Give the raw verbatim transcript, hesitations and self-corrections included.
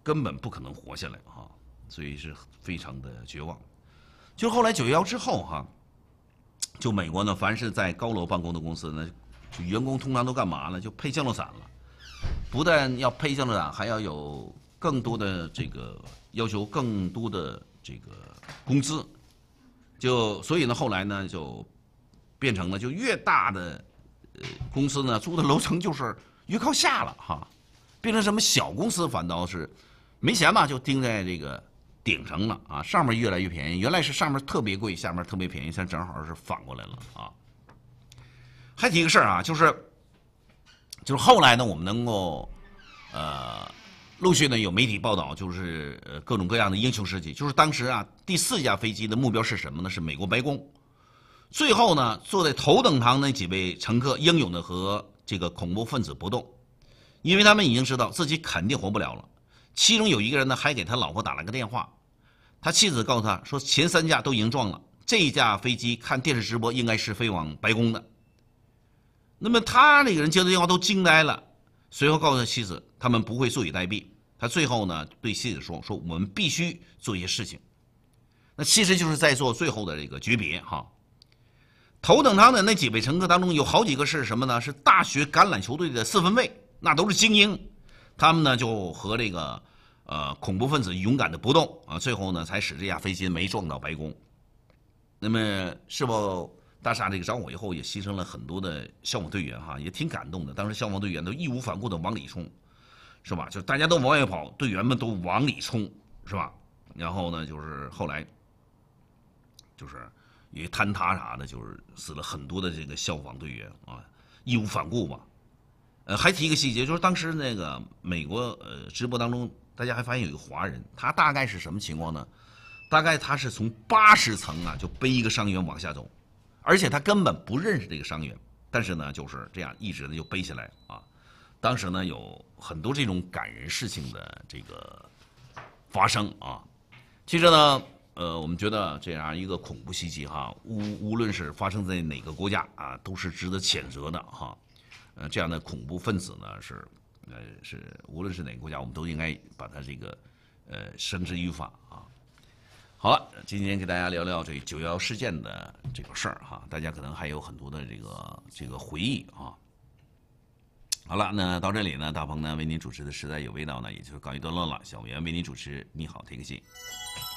根本不可能活下来哈，所以是非常的绝望。就后来九一一之后哈，就美国呢，凡是在高楼办公的公司呢，就员工通常都干嘛呢？就配降落伞了，不但要配降落伞，还要有更多的这个要求，更多的这个工资。就所以呢，后来呢就变成了就越大的呃公司呢，住的楼层就是越靠下了哈。变成什么小公司反倒是没钱嘛，就盯在这个顶层了啊，上面越来越便宜。原来是上面特别贵，下面特别便宜，现在正好是反过来了啊。还提一个事儿啊，就是就是后来呢，我们能够呃陆续呢有媒体报道，就是呃各种各样的英雄事迹。就是当时啊，第四架飞机的目标是什么呢？是美国白宫。最后呢，坐在头等舱那几位乘客英勇的和这个恐怖分子搏斗。因为他们已经知道自己肯定活不了了，其中有一个人呢还给他老婆打了个电话，他妻子告诉他说前三架都已经撞了，这一架飞机看电视直播应该是飞往白宫的。那么他那个人接到电话都惊呆了，随后告诉他妻子他们不会坐以待毙。他最后呢对妻子说说我们必须做一些事情，那其实就是在做最后的这个诀别哈。头等舱的那几位乘客当中有好几个是什么呢？是大学橄榄球队的四分卫。那都是精英，他们呢就和这个呃恐怖分子勇敢的搏斗啊，最后呢才使这架飞机没撞到白宫。那么世贸大厦这个着火以后，也牺牲了很多的消防队员哈，也挺感动的。当时消防队员都义无反顾的往里冲，是吧？就大家都往外跑，队员们都往里冲，是吧？然后呢，就是后来就是因为坍塌啥的，就是死了很多的这个消防队员啊，义无反顾嘛。呃，还提一个细节，就是当时那个美国呃直播当中，大家还发现有一个华人，他大概是什么情况呢？大概他是从八十层啊就背一个伤员往下走，而且他根本不认识这个伤员，但是呢就是这样一直的就背下来啊。当时呢有很多这种感人事情的这个发生啊。其实呢，呃，我们觉得这样一个恐怖袭击哈，无无论是发生在哪个国家啊，都是值得谴责的哈。呃，这样的恐怖分子呢，是，呃，是无论是哪个国家，我们都应该把他这个，呃，绳之于法啊。好了，今天给大家聊聊这九幺幺事件的这个事儿哈，大家可能还有很多的这个这个回忆啊。好了，那到这里呢，大鹏呢为您主持的实在有味道呢，也就告一段落了。小袁为您主持，你好，这个戏。